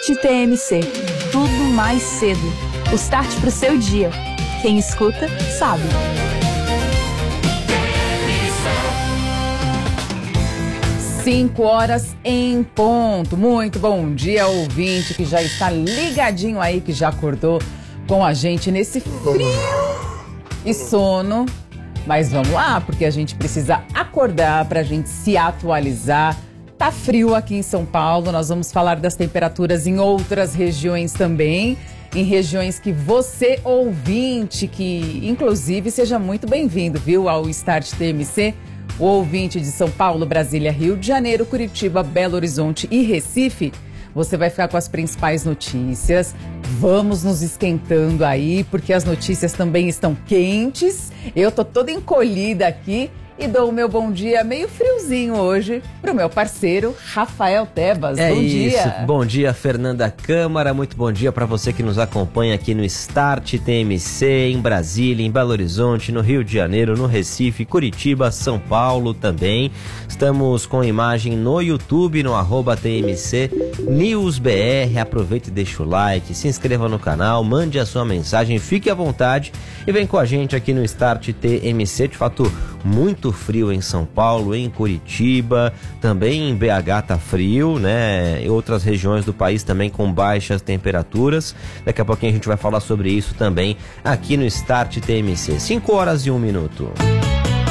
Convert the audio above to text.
TMC. Tudo mais cedo. O start pro seu dia. Quem escuta, sabe. Cinco horas em ponto. Muito bom dia, ouvinte que já está ligadinho aí, que já acordou com a gente nesse frio e sono. Mas vamos lá, porque a gente precisa acordar para a gente se atualizar. Tá frio aqui em São Paulo, nós vamos falar das temperaturas em outras regiões também. Em regiões que você, ouvinte, que inclusive seja muito bem-vindo, viu, ao Start TMC. O ouvinte de São Paulo, Brasília, Rio de Janeiro, Curitiba, Belo Horizonte e Recife, você vai ficar com as principais notícias. Vamos nos esquentando aí, porque as notícias também estão quentes. Eu tô toda encolhida aqui e dou o meu bom dia meio friozinho hoje pro meu parceiro Rafael Tebas. Bom dia. Bom dia, Fernanda Câmara. Muito bom dia para você que nos acompanha aqui no Start TMC, em Brasília, em Belo Horizonte, no Rio de Janeiro, no Recife, Curitiba, São Paulo também. Estamos com imagem no YouTube, no @TMC NewsBR. Aproveite e deixa o like, se inscreva no canal, mande a sua mensagem, fique à vontade e vem com a gente aqui no Start TMC. De fato, muito frio em São Paulo, em Curitiba, também em BH tá frio, né? Em outras regiões do país também com baixas temperaturas. Daqui a pouquinho a gente vai falar sobre isso também aqui no Start TMC. 5 horas e 1 minuto.